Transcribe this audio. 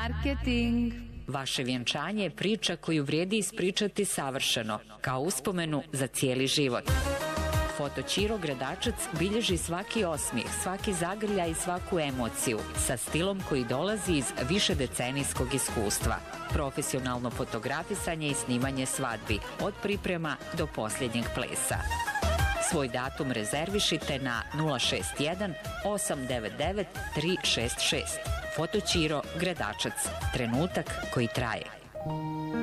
Marketing. Vaše vjenčanje je priča koju vrijedi ispričati savršeno, kao uspomenu za cijeli život. Foto Ćiro Gradačac bilježi svaki osmijeh, svaki zagrljaj i svaku emociju sa stilom koji dolazi iz višedecenijskog iskustva. Profesionalno fotografisanje i snimanje svadbi, od priprema do posljednjeg plesa. Svoj datum rezervišite na 061 899 366. Foto Ćiro Gradačac. Trenutak koji traje.